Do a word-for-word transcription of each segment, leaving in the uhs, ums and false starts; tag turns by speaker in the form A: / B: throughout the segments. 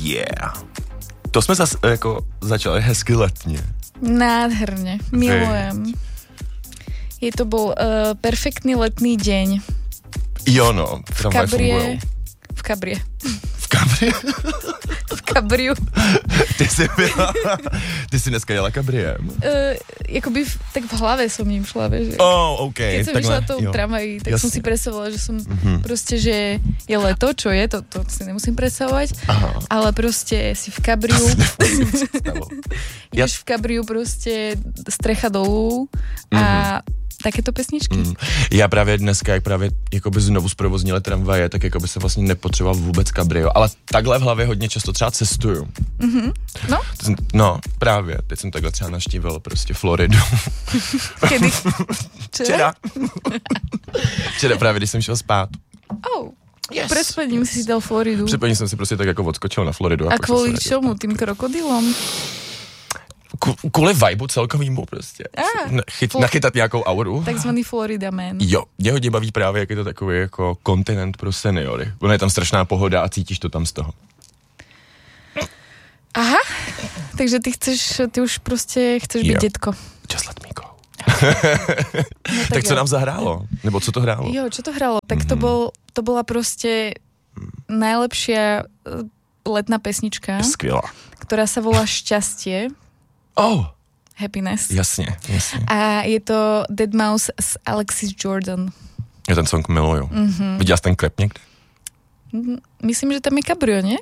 A: Yeah. To jsme zase jako začali hezky letně.
B: Nádherne, milujem. Je to bol uh, perfektný letný deň.
A: Jo no,
B: v kabrie. V kabrie.
A: V kabrie?
B: V kabriu.
A: Ty jsi byla, ty jsi dneska jela kabriem?
B: Uh, jakoby v, tak v hlave som ním šla, vieš.
A: Oh, OK.
B: Keď som vyšla tou tramvají, tak Jasne. som si predstavovala, že som mm-hmm. proste, že je leto, čo je, to, to si nemusím predstavovať, Aha. ale proste si v kabriu. Ideš v kabriu proste strecha dolů a mm-hmm. takéto pesničky. Mm.
A: Já právě dneska, jak právě jakoby znovu zprovoznili tramvaje, tak jakoby se vlastně nepotřeboval vůbec kabrio, ale takhle v hlavě hodně často třeba cestuju.
B: Mm-hmm. No?
A: No, právě. Teď jsem takhle třeba navštívil prostě Floridu.
B: Kedy?
A: Včera. Včera právě, když jsem šel spát.
B: Oh. Yes. Pred spaním si dal Floridu.
A: Před spaním jsem si prostě tak jako odskočil na Floridu.
B: A, a kvůli čemu? Tým krokodilom?
A: Kvůli vibu celkovýmu prostě.
B: Ah,
A: Chyt, fl- nachytat nějakou auru.
B: Takzvaný Florida man.
A: Jo, mě hodně baví právě, jak je to takový jako kontinent pro seniory. Ono je tam strašná pohoda a cítíš to tam z toho.
B: Aha, takže ty chceš, ty už prostě chceš být dětko.
A: Just let me go.
B: No, tak
A: tak co
B: jo.
A: nám zahrálo? Nebo co to hrálo?
B: Jo, čo to hrálo? Tak mm-hmm. to, bol, to bola prostě najlepšia letná pesnička.
A: Skvělá.
B: Ktorá sa volá Šťastie.
A: Oh.
B: Happiness.
A: Jasně, jasně.
B: A je to deadmau five s Alexis Jordan.
A: Já ten song miluju.
B: Mm-hmm.
A: Viděla jsi ten klip někde?
B: Myslím, že tam je kabrio, ne?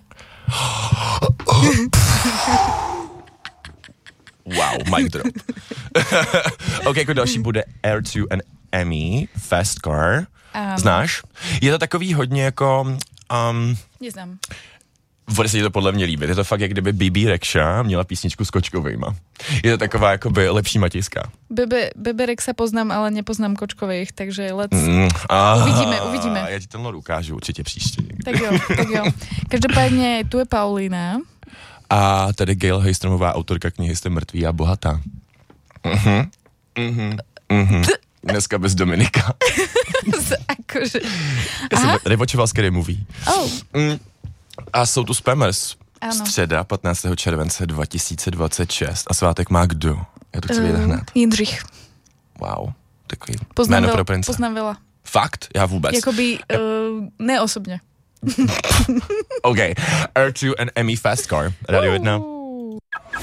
A: Wow, mic drop. OK, jako další bude Air two and Emmy, Fast Car. Um. Znáš? Je to takový hodně jako... Um,
B: Neznám.
A: Bude se ti to podle mě líbit. Je to fakt, jak kdyby Bibi Rexha měla písničku s Kočkovejma. Je to taková jakoby lepší Matějská.
B: Bebe, Bebe Rexa poznám, ale nepoznám Kočkovejch, takže let's...
A: Mm,
B: uvidíme, uvidíme.
A: Já ti tenhle ukážu určitě příště. Někdy.
B: Tak jo, tak jo. Každopádně tu je Paulína.
A: A tady Gail Hejstromová, autorka knihy Jste mrtví a bohatá. Mhm. Mhm. Mhm. Dneska bez Dominika.
B: Akože...
A: Já jsem rewatchoval Scary Movie.
B: Oh.
A: Mm. A jsou tu Spammers.
B: Ano.
A: Středa patnáctého července dva tisíce dvacet šest. A svátek má kdo? Já to chci vědět hned.
B: Jindřich.
A: Wow. Takový
B: poznám
A: jméno
B: veľa,
A: pro prince.
B: Poznám veľa.
A: Fakt? Já vůbec.
B: Jakoby ja... uh, neosobně.
A: OK. Air two and Emmy Fast Car. Radio jedna.